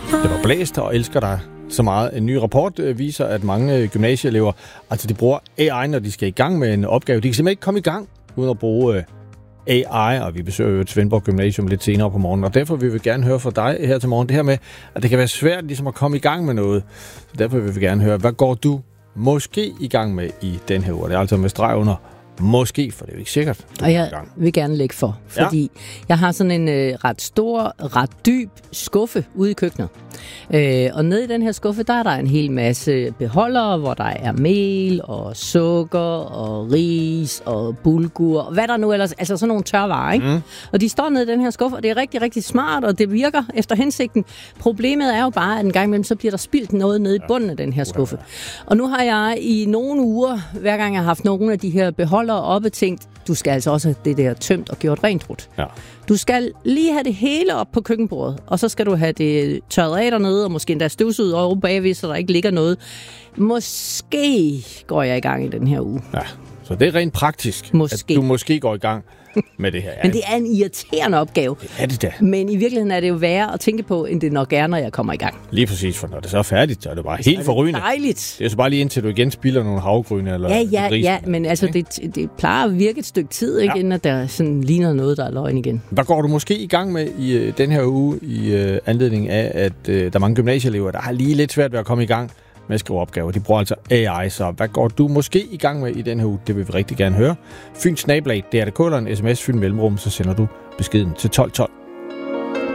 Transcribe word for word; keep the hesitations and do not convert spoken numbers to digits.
Det var blæst og elsker dig så meget. En ny rapport viser, at mange gymnasieelever, altså de bruger A I, når de skal i gang med en opgave. De kan simpelthen ikke komme i gang uden at bruge A I, og vi besøger jo Svendborg Gymnasium lidt senere på morgenen, og derfor vil vi gerne høre fra dig her til morgen, det her med, at det kan være svært ligesom at komme i gang med noget. Så derfor vil vi gerne høre, hvad går du måske i gang med i den her uge? Det er altså med streg under måske, for det er jo ikke sikkert. Og jeg vil gerne lægge for, fordi ja. jeg har sådan en øh, ret stor, ret dyb skuffe ude i køkkenet. Øh, og nede i den her skuffe, der er der en hel masse beholdere, hvor der er mel og sukker og ris og bulgur og hvad der nu ellers, altså sådan nogle tørvarer, ikke? Mm. Og de står nede i den her skuffe, og det er rigtig, rigtig smart, og det virker efter hensigten. Problemet er jo bare, at en gang imellem, så bliver der spildt noget nede i bunden af den her skuffe. Og nu har jeg i nogle uger, hver gang jeg har haft nogle af de her beholdere oppe, tænkt, du skal altså også have det der tømt og gjort rent rut. Ja. Du skal lige have det hele op på køkkenbordet, og så skal du have det tørret af dernede, og måske endda støvsuget over bagved, så der ikke ligger noget. Måske går jeg i gang i den her uge. Ja, så det er rent praktisk, måske. At du måske går i gang med det her. Ja. Men det er en irriterende opgave. Det er det da. Men i virkeligheden er det jo værre at tænke på, end det nok er, når jeg kommer i gang. Lige præcis, for når det så er færdigt, så er det bare helt forrygende. Dejligt. Det er så bare lige indtil du igen spilder nogle havgryn eller ja, ja, grisen. Ja, men altså, det, det plejer at virke et stykke tid, ikke, ja. inden at der sådan ligner noget, der er løgn igen. Hvad går du måske i gang med i øh, den her uge, i øh, anledning af, at øh, der er mange gymnasieelever, der har lige lidt svært ved at komme i gang med at skrive opgaver. De bruger altså A I, så hvad går du måske i gang med i den her uge? Det vil vi rigtig gerne høre. Fyns snabel-a, det er det, en sms, Fyn mellemrum, så sender du beskeden til tolv tolv.